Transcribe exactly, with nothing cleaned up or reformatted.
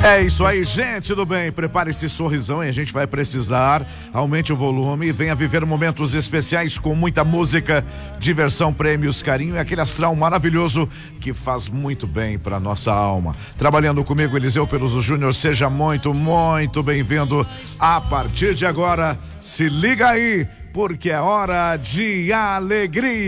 É isso aí, gente do bem, prepare esse sorrisão e a gente vai precisar, aumente o volume e venha viver momentos especiais com muita música, diversão, prêmios, carinho e aquele astral maravilhoso que faz muito bem para nossa alma. Trabalhando comigo, Eliseu Peluso Júnior, seja muito, muito bem-vindo. A partir de agora, se liga aí, porque é hora de alegria.